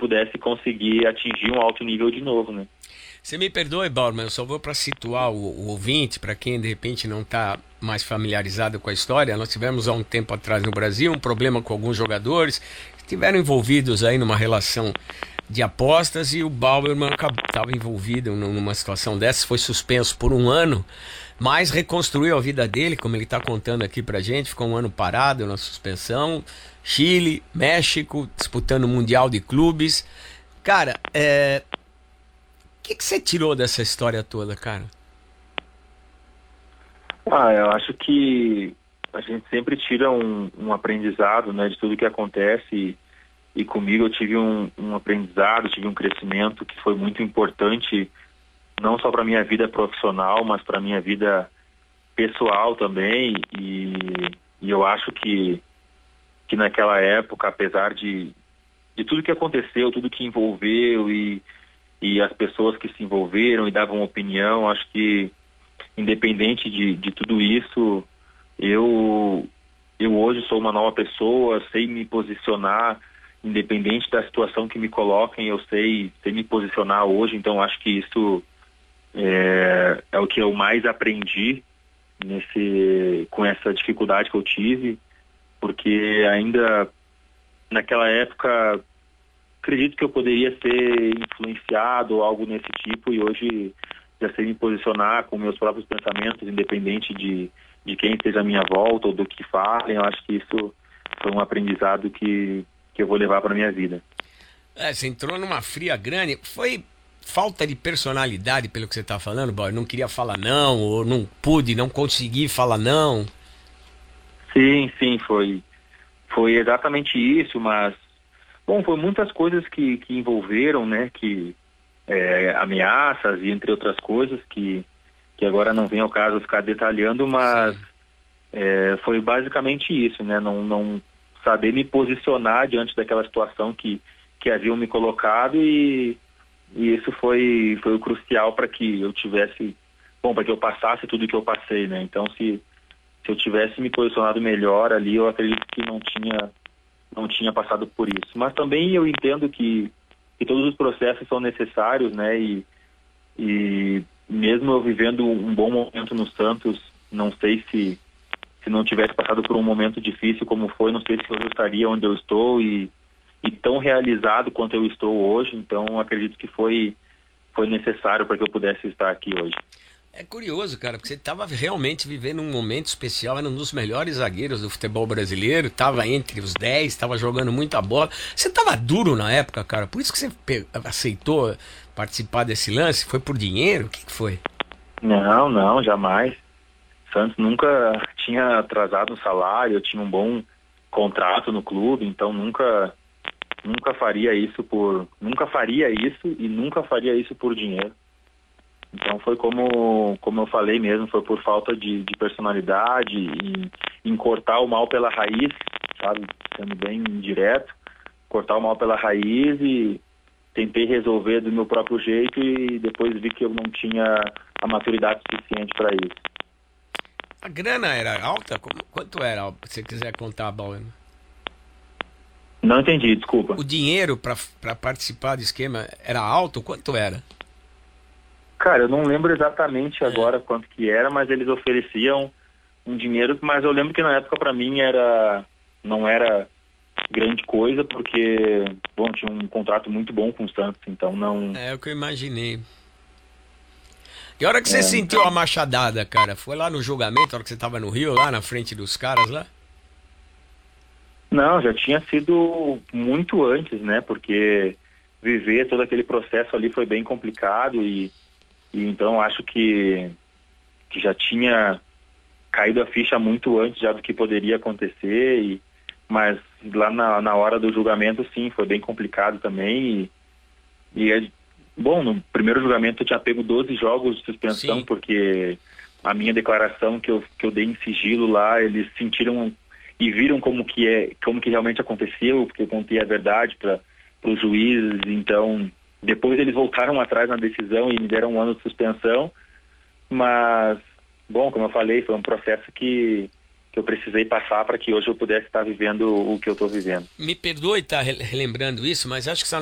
pudesse conseguir atingir um alto nível de novo, né? Você me perdoe, Bauerman, eu só vou para situar o ouvinte, para quem de repente não está mais familiarizado com a história. Nós tivemos há um tempo atrás no Brasil um problema com alguns jogadores que estiveram envolvidos aí numa relação de apostas e o Bauerman estava envolvido numa situação dessa, foi suspenso por um ano, mas reconstruiu a vida dele, como ele está contando aqui pra gente, ficou um ano parado na suspensão, Chile, México, disputando o Mundial de Clubes. Cara, que você tirou dessa história toda, cara? Eu acho que a gente sempre tira um aprendizado, né, de tudo que acontece e comigo eu tive um aprendizado, tive um crescimento que foi muito importante, não só para minha vida profissional, mas para minha vida pessoal também e eu acho que naquela época, apesar de tudo que aconteceu, tudo que envolveu e as pessoas que se envolveram e davam opinião, acho que independente de tudo isso, eu hoje sou uma nova pessoa, sei me posicionar, independente da situação que me coloquem, eu sei me posicionar hoje, então acho que isso é o que eu mais aprendi com essa dificuldade que eu tive, porque ainda naquela época acredito que eu poderia ser influenciado ou algo nesse tipo e hoje já sei me posicionar com meus próprios pensamentos, independente de quem esteja à minha volta ou do que falem. Eu acho que isso foi um aprendizado que eu vou levar para minha vida. Você entrou numa fria grande. Foi falta de personalidade, pelo que você está falando, Boy? Não queria falar não, ou não pude, não consegui falar não? Sim, foi exatamente isso, mas bom, foi muitas coisas que envolveram, né, ameaças e entre outras coisas que agora não vem ao caso ficar detalhando, mas foi basicamente isso, né, não saber me posicionar diante daquela situação que haviam me colocado e isso foi o crucial para que eu tivesse, bom, para que eu passasse tudo que eu passei, né, então se eu tivesse me posicionado melhor ali, eu acredito que não tinha passado por isso. Mas também eu entendo que todos os processos são necessários, né? E mesmo eu vivendo um bom momento no Santos, não sei se não tivesse passado por um momento difícil como foi, não sei se eu estaria onde eu estou e tão realizado quanto eu estou hoje. Então acredito que foi necessário para que eu pudesse estar aqui hoje. É curioso, cara, porque você estava realmente vivendo um momento especial, era um dos melhores zagueiros do futebol brasileiro, estava entre os 10, estava jogando muita bola. Você estava duro na época, cara, por isso que você aceitou participar desse lance? Foi por dinheiro? O que foi? Não, jamais. Santos nunca tinha atrasado um salário, eu tinha um bom contrato no clube, então nunca faria isso e nunca faria isso por dinheiro. Então foi como eu falei mesmo, foi por falta de personalidade e em cortar o mal pela raiz, sabe, sendo bem direto, cortar o mal pela raiz e tentei resolver do meu próprio jeito e depois vi que eu não tinha a maturidade suficiente para isso. A grana era alta? Quanto era, se você quiser contar, Bauer? Não entendi, desculpa. O dinheiro para participar do esquema era alto? Quanto era? Cara, eu não lembro exatamente agora quanto que era, mas eles ofereciam um dinheiro, mas eu lembro que na época para mim não era grande coisa, porque, bom, tinha um contrato muito bom com o Santos, então não... É o que eu imaginei. E a hora que você sentiu a machadada, cara? Foi lá no julgamento, a hora que você tava no Rio, lá na frente dos caras lá? Não, já tinha sido muito antes, né, porque viver todo aquele processo ali foi bem complicado e então acho que já tinha caído a ficha muito antes já do que poderia acontecer, mas lá na hora do julgamento, sim, foi bem complicado também. Bom, no primeiro julgamento eu tinha pego 12 jogos de suspensão, Sim. porque a minha declaração que eu dei em sigilo lá, eles sentiram e viram como que realmente aconteceu, porque eu contei a verdade para os juízes, então... Depois eles voltaram atrás na decisão e me deram um ano de suspensão, mas, bom, como eu falei, foi um processo que eu precisei passar para que hoje eu pudesse estar vivendo o que eu estou vivendo. Me perdoe estar relembrando isso, mas acho que